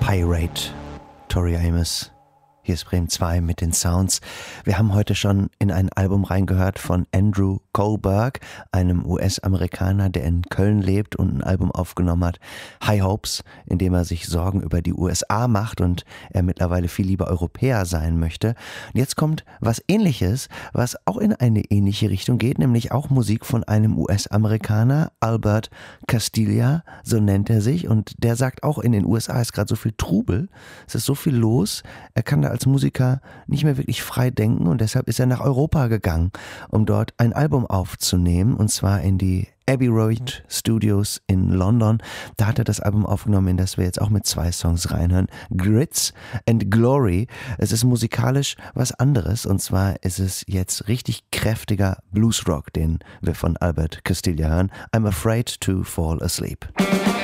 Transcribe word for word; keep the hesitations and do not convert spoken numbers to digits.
Pirate, Tori Amos. Hier ist Bremen zwei mit den Sounds. Wir haben heute schon in ein Album reingehört von Andrew Kohlberg, einem U S-Amerikaner, der in Köln lebt und ein Album aufgenommen hat, High Hopes, in dem er sich Sorgen über die U S A macht und er mittlerweile viel lieber Europäer sein möchte. Und jetzt kommt was Ähnliches, was auch in eine ähnliche Richtung geht, nämlich auch Musik von einem U S-Amerikaner, Albert Castiglia, so nennt er sich. Und der sagt auch, in den U S A ist gerade so viel Trubel, es ist so viel los, er kann da als Musiker nicht mehr wirklich frei denken und deshalb ist er nach Europa gegangen, um dort ein Album aufzunehmen, und zwar in die Abbey Road Studios in London. Da hat er das Album aufgenommen, in das wir jetzt auch mit zwei Songs reinhören. Grits and Glory. Es ist musikalisch was anderes, und zwar ist es jetzt richtig kräftiger Bluesrock, den wir von Albert Castiglia hören. I'm Afraid to Fall Asleep.